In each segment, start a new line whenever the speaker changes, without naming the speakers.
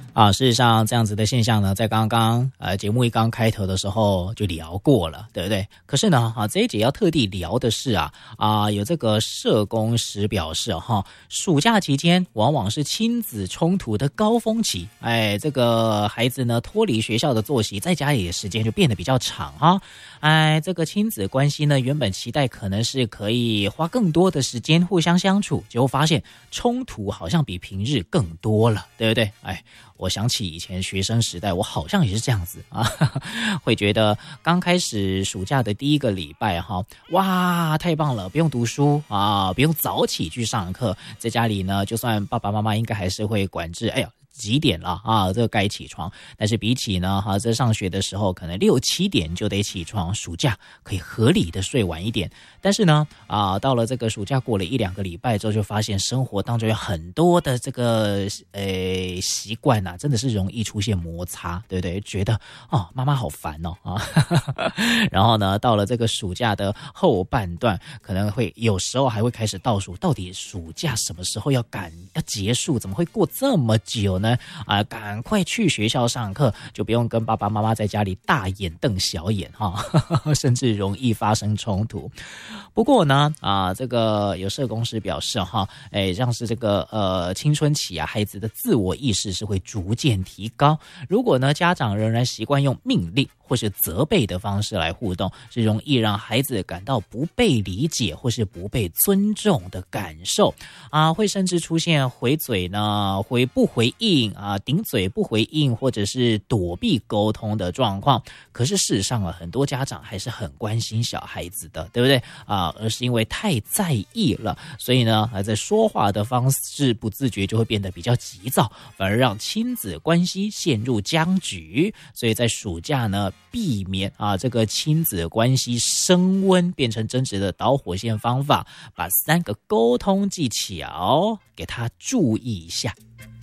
事实上这样子的现象呢，在刚刚节目一刚开头的时候就聊过了，对不对？可是呢这一节要特地聊的是有这个社工师表示暑假期间往往是亲子冲突的高峰期，这个孩子呢脱离学校的作息，在家里的时间就变得比较长这个亲子关系呢原本期待可能是可以花更多的时间互相相处，结果发现冲突好像比平日更多了，对不对？我想起以前学生时代，我好像也是这样子会觉得刚开始暑假的第一个礼拜哇，太棒了，不用读书不用早起去上课，在家里呢，就算爸爸妈妈应该还是会管制，几点了这个该起床，但是比起呢在上学的时候可能6、7点就得起床，暑假可以合理的睡晚一点。但是呢到了这个暑假过了1、2个礼拜之后，就发现生活当中有很多的这个习惯真的是容易出现摩擦，对不对？觉得妈妈好烦然后呢到了这个暑假的后半段，可能会有时候还会开始倒数，到底暑假什么时候要结束，怎么会过这么久呢？赶快去学校上课，就不用跟爸爸妈妈在家里大眼瞪小眼甚至容易发生冲突。不过呢这个有社工师表示像是这个青春期孩子的自我意识是会逐渐提高，如果呢家长仍然习惯用命令或是责备的方式来互动，是容易让孩子感到不被理解或是不被尊重的感受会甚至出现回嘴呢不回应顶嘴不回应，或者是躲避沟通的状况。可是事实上很多家长还是很关心小孩子的，对不对而是因为太在意了，所以呢在说话的方式不自觉就会变得比较急躁，反而让亲子关系陷入僵局。所以在暑假呢，避免这个亲子关系升温变成争执的导火线方法，把3个沟通技巧给他注意一下。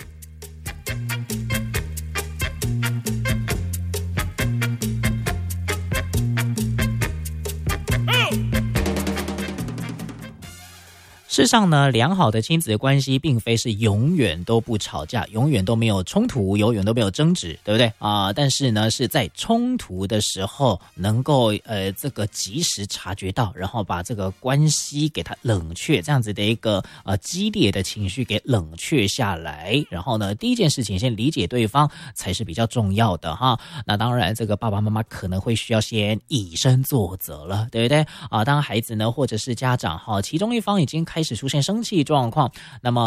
事实上呢，良好的亲子关系并非是永远都不吵架，永远都没有冲突，永远都没有争执，对不对但是呢，是在冲突的时候能够这个及时察觉到，然后把这个关系给它冷却，这样子的一个激烈的情绪给冷却下来。然后呢，第一件事情先理解对方才是比较重要的那当然，这个爸爸妈妈可能会需要先以身作则了，对不对当孩子呢或者是家长其中一方已经开始出现生气状况，那么